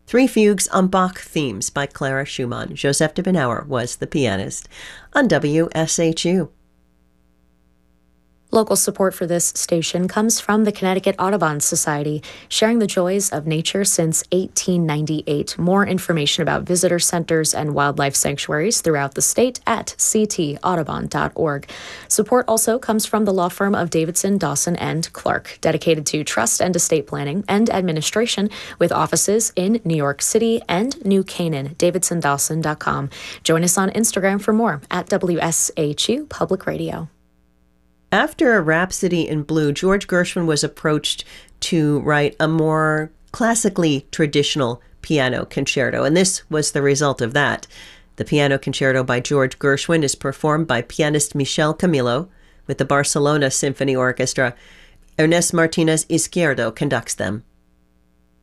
Three fugues on Bach themes by Clara Schumann. Joseph de Benauer was the pianist on WSHU. Local support for this station comes from the Connecticut Audubon Society, sharing the joys of nature since 1898. More information about visitor centers and wildlife sanctuaries throughout the state at ctaudubon.org. Support also comes from the law firm of Davidson, Dawson, and Clark, dedicated to trust and estate planning and administration with offices in New York City and New Canaan, davidsondawson.com. Join us on Instagram for more at WSHU Public Radio. After Rhapsody in Blue, George Gershwin was approached to write a more classically traditional piano concerto, and this was the result of that. The piano concerto by George Gershwin is performed by pianist Michel Camilo with the Barcelona Symphony Orchestra. Ernest Martinez Izquierdo conducts them.